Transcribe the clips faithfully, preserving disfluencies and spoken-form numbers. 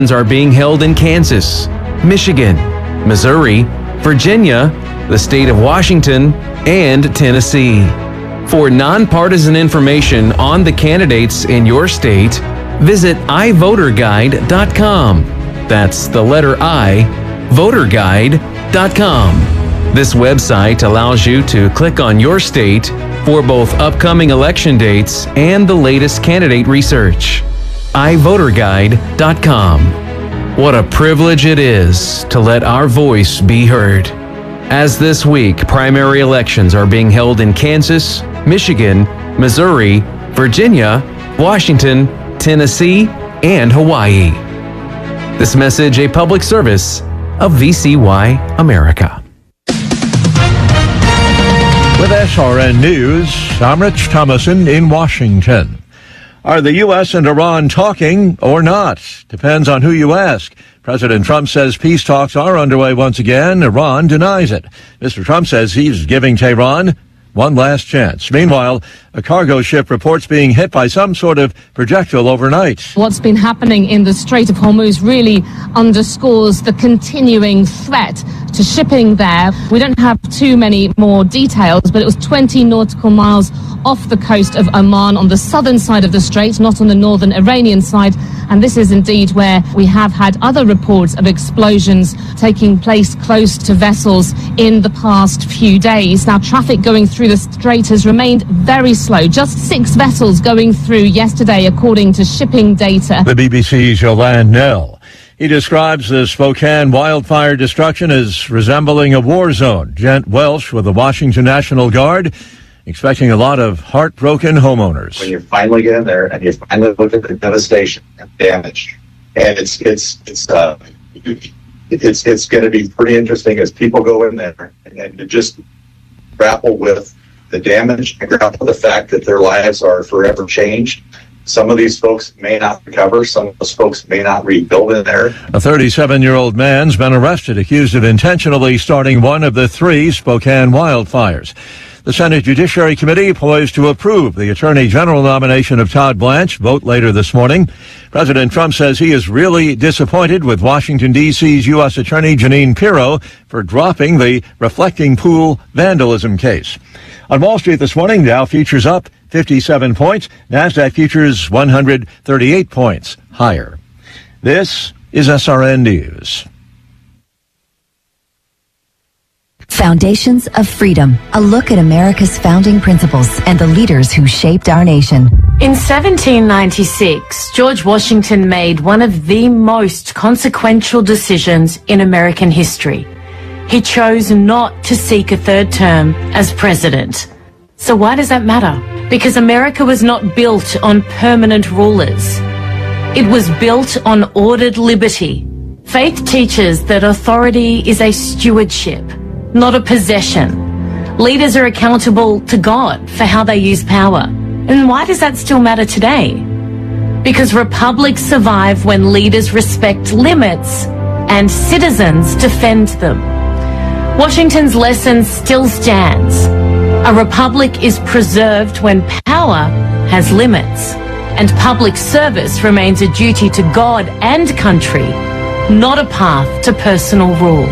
are being held in Kansas, Michigan, Missouri, Virginia, the state of Washington, and Tennessee. For nonpartisan information on the candidates in your state, visit i voter guide dot com. That's the letter I, voter guide dot com. This website allows you to click on your state for both upcoming election dates and the latest candidate research. i voter guide dot com. What a privilege it is to let our voice be heard. As this week, primary elections are being held in Kansas, Michigan, Missouri, Virginia, Washington, Tennessee, and Hawaii. This message a public service of V C Y America. With S R N News, I'm Rich Thomason in Washington. Are the U S and Iran talking or not? Depends on who you ask. President Trump says peace talks are underway once again. Iran denies it. Mister Trump says he's giving Tehran one last chance. Meanwhile, a cargo ship reports being hit by some sort of projectile overnight. What's been happening in the Strait of Hormuz really underscores the continuing threat to shipping there. We don't have too many more details, but it was twenty nautical miles off the coast of Oman on the southern side of the strait, not on the northern Iranian side. And this is indeed where we have had other reports of explosions taking place close to vessels in the past few days. Now, traffic going through the strait has remained very slow. Just six vessels going through yesterday, according to shipping data. The B B C's Yolande Knell. He describes the Spokane wildfire destruction as resembling a war zone. Gent Welsh with the Washington National Guard, expecting a lot of heartbroken homeowners. When you finally get in there and you finally look at the devastation and damage, and it's it's it's uh it's it's going to be pretty interesting as people go in there and, and to just grapple with the damage and grapple with the fact that their lives are forever changed. Some of these folks may not recover. Some of those folks may not rebuild in there. A thirty-seven-year-old man's been arrested, accused of intentionally starting one of the three Spokane wildfires. The Senate Judiciary Committee poised to approve the Attorney General nomination of Todd Blanche. Vote later this morning. President Trump says he is really disappointed with Washington, D C's U S Attorney Jeanine Pirro for dropping the reflecting pool vandalism case. On Wall Street this morning, Dow futures up fifty-seven points. NASDAQ futures one hundred thirty-eight points higher. This is S R N News. Foundations of Freedom, a look at America's founding principles and the leaders who shaped our nation. In seventeen ninety-six, George Washington made one of the most consequential decisions in American history. He chose not to seek a third term as president. So why does that matter? Because America was not built on permanent rulers. It was built on ordered liberty. Faith teaches that authority is a stewardship, not a possession. Leaders are accountable to God for how they use power. And why does that still matter today? Because republics survive when leaders respect limits and citizens defend them. Washington's lesson still stands. A republic is preserved when power has limits, and public service remains a duty to God and country, not a path to personal rule.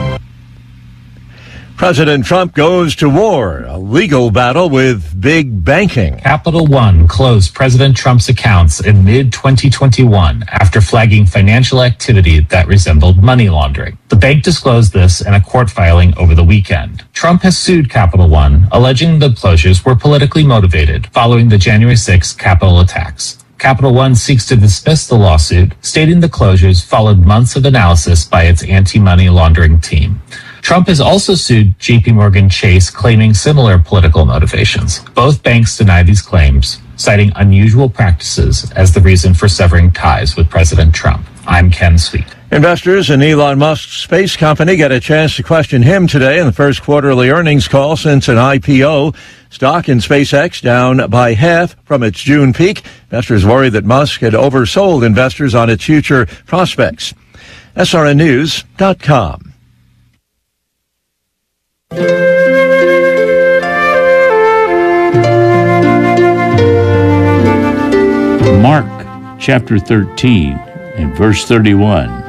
President Trump goes to war, a legal battle with big banking. Capital One closed President Trump's accounts in mid twenty twenty-one after flagging financial activity that resembled money laundering. The bank disclosed this in a court filing over the weekend. Trump has sued Capital One, alleging the closures were politically motivated following the January sixth Capitol attacks. Capital One seeks to dismiss the lawsuit, stating the closures followed months of analysis by its anti-money laundering team. Trump has also sued J P Morgan Chase, claiming similar political motivations. Both banks deny these claims, citing unusual practices as the reason for severing ties with President Trump. I'm Ken Sweet. Investors in Elon Musk's space company get a chance to question him today in the first quarterly earnings call since an I P O. Stock in SpaceX down by half from its June peak. Investors worry that Musk had oversold investors on its future prospects. S R N News dot com. Mark chapter thirteen and verse thirty-one.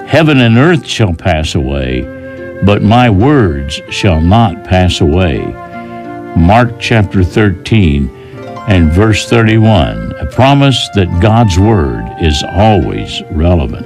Heaven and earth shall pass away, but my words shall not pass away. Mark chapter thirteen and verse thirty-one, a promise that God's word is always relevant.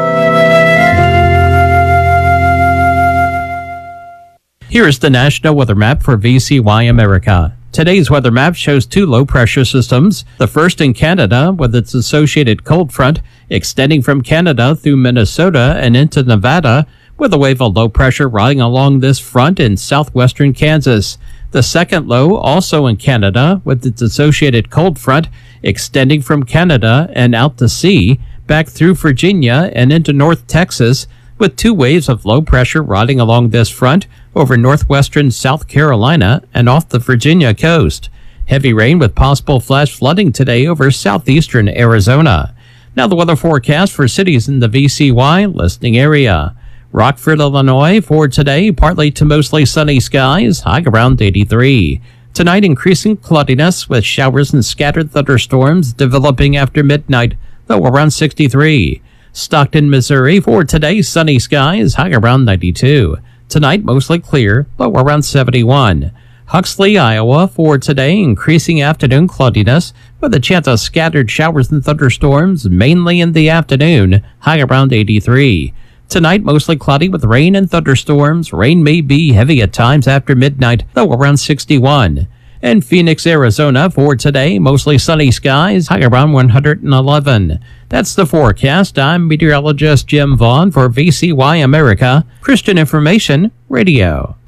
Here is the National Weather Map for V C Y America. Today's weather map shows two low-pressure systems, the first in Canada with its associated cold front extending from Canada through Minnesota and into Nevada, with a wave of low pressure riding along this front in southwestern Kansas. The second low also in Canada with its associated cold front extending from Canada and out to sea, back through Virginia and into North Texas, with two waves of low pressure riding along this front over northwestern South Carolina and off the Virginia coast. Heavy rain with possible flash flooding today over southeastern Arizona. Now the weather forecast for cities in the V C Y listening area. Rockford, Illinois, for today, partly to mostly sunny skies, high around eighty-three. Tonight, increasing cloudiness with showers and scattered thunderstorms developing after midnight, though around sixty-three. Stockton, Missouri, for today, sunny skies, high around ninety-two. Tonight, mostly clear, low around seventy-one. Huxley, Iowa, for today, increasing afternoon cloudiness with a chance of scattered showers and thunderstorms, mainly in the afternoon, high around eighty-three. Tonight, mostly cloudy with rain and thunderstorms. Rain may be heavy at times after midnight, though around sixty-one. And Phoenix, Arizona, for today, mostly sunny skies, high around one hundred eleven. That's the forecast. I'm meteorologist Jim Vaughn for V C Y America, Christian Information Radio.